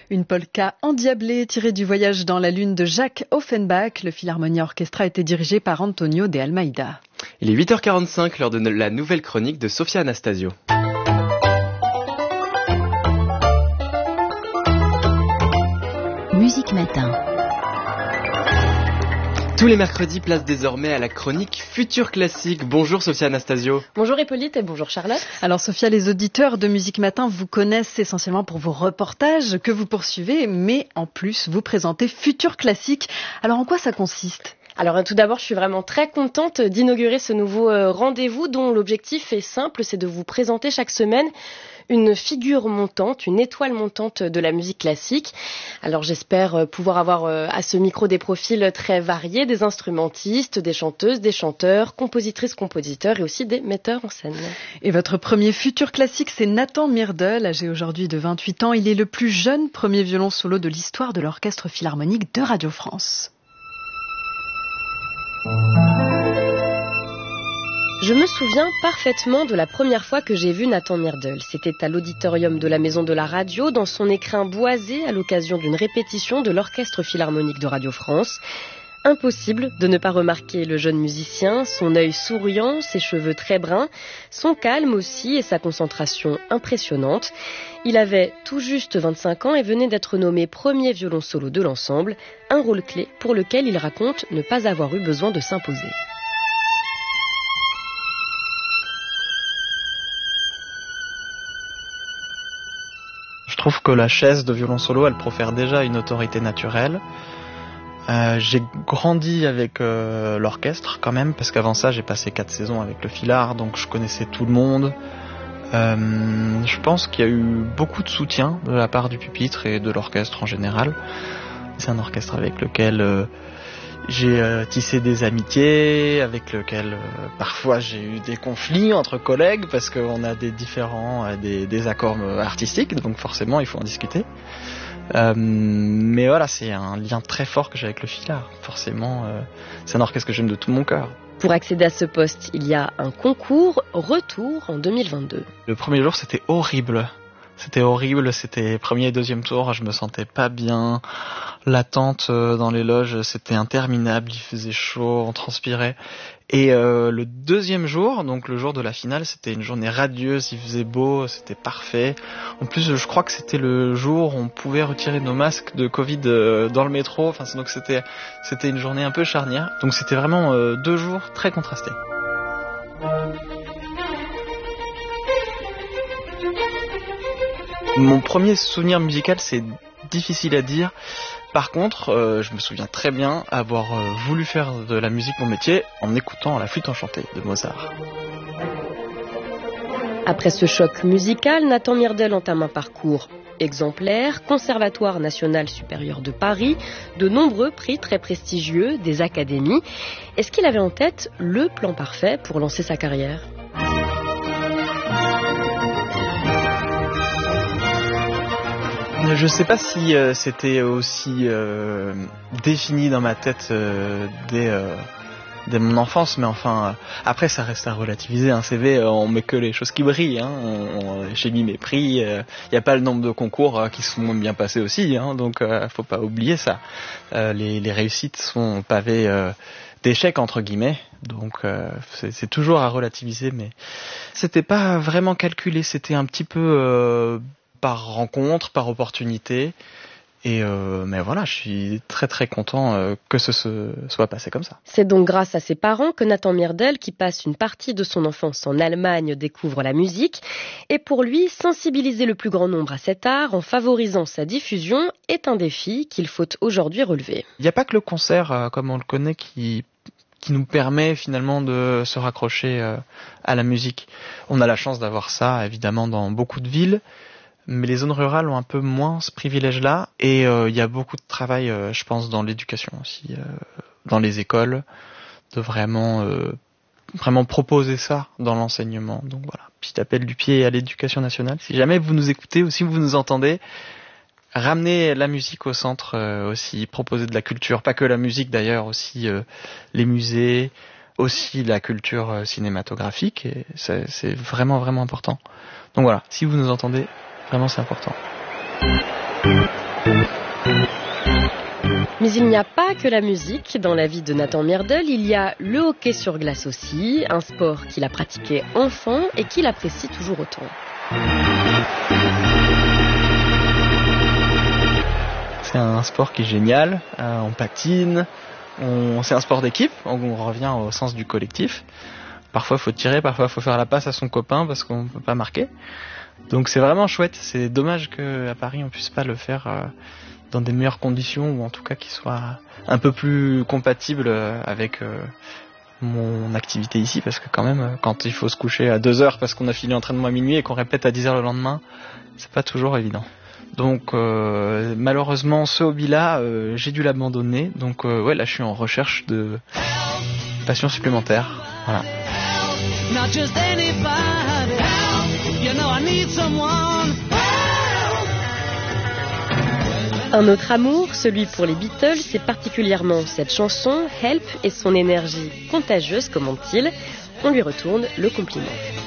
Une polka endiablée tirée du Voyage dans la Lune de Jacques Offenbach. Le Philharmonia Orchestra a été dirigé par Antonio de Almeida. Il est 8h45, l'heure de la nouvelle chronique de Sophia Anastasio. Musique Matin. Tous les mercredis, place désormais à la chronique Futur Classique. Bonjour Sophia Anastasio. Bonjour Hippolyte et bonjour Charlotte. Alors Sophia, les auditeurs de Musique Matin vous connaissent essentiellement pour vos reportages que vous poursuivez, mais en plus vous présentez Futur Classique. Alors en quoi ça consiste ? Alors tout d'abord, je suis vraiment très contente d'inaugurer ce nouveau rendez-vous dont l'objectif est simple, c'est de vous présenter chaque semaine une figure montante, une étoile montante de la musique classique. Alors j'espère pouvoir avoir à ce micro des profils très variés, des instrumentistes, des chanteuses, des chanteurs, compositrices, compositeurs et aussi des metteurs en scène. Et votre premier Futur Classique, c'est Nathan Myrdal, âgé aujourd'hui de 28 ans. Il est le plus jeune premier violon solo de l'histoire de l'Orchestre Philharmonique de Radio France. Je me souviens parfaitement de la première fois que j'ai vu Nathan Myrdal. C'était à l'auditorium de la Maison de la Radio, dans son écrin boisé à l'occasion d'une répétition de l'Orchestre Philharmonique de Radio France. Impossible de ne pas remarquer le jeune musicien, son œil souriant, ses cheveux très bruns, son calme aussi et sa concentration impressionnante. Il avait tout juste 25 ans et venait d'être nommé premier violon solo de l'ensemble, un rôle clé pour lequel il raconte ne pas avoir eu besoin de s'imposer. Je trouve que la chaise de violon solo, elle profère déjà une autorité naturelle. J'ai grandi avec l'orchestre quand même, parce qu'avant ça j'ai passé 4 saisons avec le Philhar, donc je connaissais tout le monde. Je pense qu'il y a eu beaucoup de soutien de la part du pupitre et de l'orchestre en général. C'est un orchestre avec lequel j'ai tissé des amitiés, avec lequel parfois j'ai eu des conflits entre collègues, parce qu'on a des différents désaccords artistiques, donc forcément il faut en discuter. Mais voilà, c'est un lien très fort que j'ai avec le Philhar. Forcément, c'est un orchestre que j'aime de tout mon cœur. Pour accéder à ce poste, il y a un concours Retour en 2022. Le premier jour, c'était horrible. C'était premier et deuxième tour, je me sentais pas bien. L'attente dans les loges, c'était interminable, il faisait chaud, on transpirait. Et le deuxième jour, donc le jour de la finale, c'était une journée radieuse, il faisait beau, c'était parfait. En plus, je crois que c'était le jour où on pouvait retirer nos masques de Covid dans le métro. Enfin, donc c'était une journée un peu charnière. Donc c'était vraiment 2 jours très contrastés. Mon premier souvenir musical, c'est difficile à dire. Par contre, je me souviens très bien avoir voulu faire de la musique mon métier en écoutant la flûte enchantée de Mozart. Après ce choc musical, Nathan Myrdal entame un parcours exemplaire, Conservatoire national supérieur de Paris, de nombreux prix très prestigieux, des académies. Est-ce qu'il avait en tête le plan parfait pour lancer sa carrière ? Je sais pas si c'était aussi défini dans ma tête dès mon enfance, mais enfin après ça reste à relativiser. Un CV, on met que les choses qui brillent. J'ai mis mes prix. Il y a pas le nombre de concours qui sont bien passés aussi, donc faut pas oublier ça. Les réussites sont pavées d'échecs entre guillemets, donc c'est toujours à relativiser, mais c'était pas vraiment calculé. C'était un petit peu par rencontre, par opportunité. Et mais voilà, je suis très très content que ce soit passé comme ça. C'est donc grâce à ses parents que Nathan Myrdal, qui passe une partie de son enfance en Allemagne, découvre la musique. Et pour lui, sensibiliser le plus grand nombre à cet art en favorisant sa diffusion est un défi qu'il faut aujourd'hui relever. Il n'y a pas que le concert, comme on le connaît, qui nous permet finalement de se raccrocher à la musique. On a la chance d'avoir ça, évidemment, dans beaucoup de villes. Mais les zones rurales ont un peu moins ce privilège-là. Et il y a beaucoup de travail, je pense, dans l'éducation aussi, dans les écoles, de vraiment proposer ça dans l'enseignement. Donc voilà, petit appel du pied à l'éducation nationale. Si jamais vous nous écoutez ou si vous nous entendez, ramenez la musique au centre aussi, proposer de la culture. Pas que la musique d'ailleurs, aussi les musées, aussi la culture cinématographique. Et c'est vraiment, vraiment important. Donc voilà, si vous nous entendez, vraiment, c'est important. Mais il n'y a pas que la musique dans la vie de Nathan Myrdal, il y a le hockey sur glace aussi, un sport qu'il a pratiqué enfant et qu'il apprécie toujours autant. C'est un sport qui est génial, on patine, c'est un sport d'équipe, on revient au sens du collectif. Parfois il faut tirer, parfois il faut faire la passe à son copain parce qu'on ne peut pas marquer. Donc c'est vraiment chouette, c'est dommage qu'à Paris on puisse pas le faire dans des meilleures conditions ou en tout cas qu'il soit un peu plus compatible avec mon activité ici, parce que quand même quand il faut se coucher à 2h parce qu'on a fini l'entraînement à minuit et qu'on répète à 10h le lendemain, c'est pas toujours évident. Donc malheureusement ce hobby-là, j'ai dû l'abandonner. Donc ouais, là je suis en recherche de passion supplémentaire. Voilà. Un autre amour, celui pour les Beatles, c'est particulièrement cette chanson, Help, et son énergie contagieuse, commente-t-il. On lui retourne le compliment.